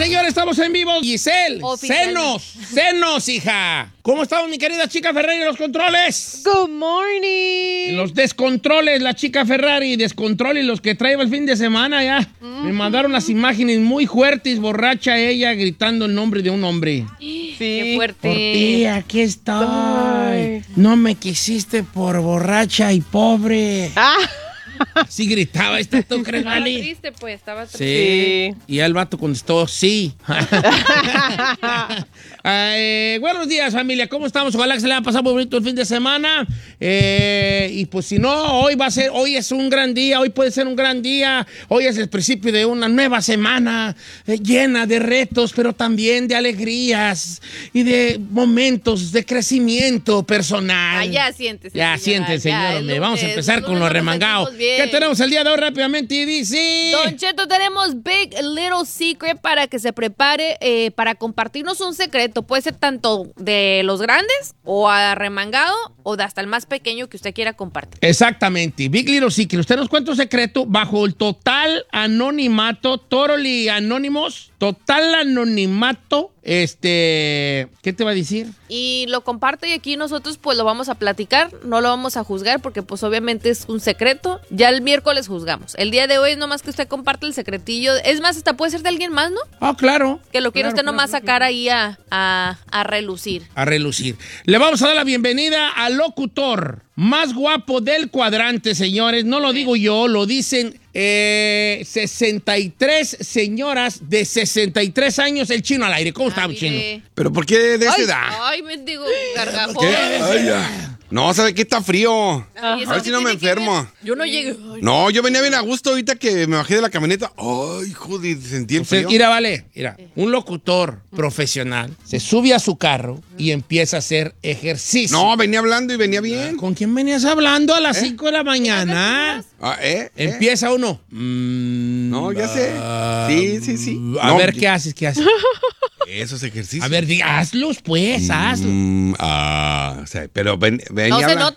señores, estamos en vivo. Giselle, Oficial. senos, hija. ¿Cómo estamos, mi querida chica Ferrari en los controles? Good morning. En los descontroles, la chica Ferrari, descontroles los que traía el fin de semana ya. Me mandaron las imágenes muy fuertes, borracha ella gritando el nombre de un hombre. Sí. Qué fuerte. Por ti, aquí estoy. Ay. No me quisiste por borracha y pobre. Sí gritaba esto, ¿tú crees, Estaba Vali? triste, pues, estaba triste. Sí. Y el vato contestó, sí. Buenos días, familia. ¿Cómo estamos? Ojalá que se le haya pasado bonito el fin de semana. Y pues si no, hoy es un gran día, hoy puede ser un gran día. Hoy es el principio de una nueva semana llena de retos, pero también de alegrías y de momentos de crecimiento personal. Ya siéntese. Ya, siéntese, señor. Hombre. Vamos a empezar con lo remangado. ¿Qué tenemos el día de hoy rápidamente? Y dice... Don Cheto, tenemos Big Little Secret para que se prepare para compartirnos un secreto. Puede ser tanto de los grandes o arremangado o de hasta el más pequeño que usted quiera compartir. Exactamente. Big Little Secret. Usted nos cuenta un secreto bajo el total anonimato, totally anónimos, total anonimato. ¿Qué te va a decir? Y lo comparte y aquí nosotros pues lo vamos a platicar, no lo vamos a juzgar porque pues obviamente es un secreto. Ya el miércoles juzgamos. El día de hoy es nomás que usted comparte el secretillo. Es más, hasta puede ser de alguien más, ¿no? Ah, claro. Que lo quiere Claro, usted nomás claro, sacar claro. ahí a relucir. A relucir. Le vamos a dar la bienvenida al locutor más guapo del cuadrante, señores. No lo digo yo, lo dicen 63 señoras de 63 años. El Chino al aire. ¿Cómo está, Chino? ¿Pero por qué de esa edad? Ay, me digo, gargajón. ¿Qué? Ay, ya. No, ¿sabe qué? Está frío. Ay, ¿eso A ver qué si no me tiene que ver? enfermo. Yo no llegué. No, yo venía bien a gusto ahorita que me bajé de la camioneta. Ay, joder, sentí el frío. Mira, un locutor profesional se sube a su carro y empieza a hacer ejercicio. No, venía hablando y venía bien. ¿Con quién venías hablando a las 5 de la mañana? Empieza uno. No, ya sé. Sí. A ver, ¿qué haces? Esos ejercicios. A ver, hazlos, pues, hazlos. O sea, pero venía No se hablando.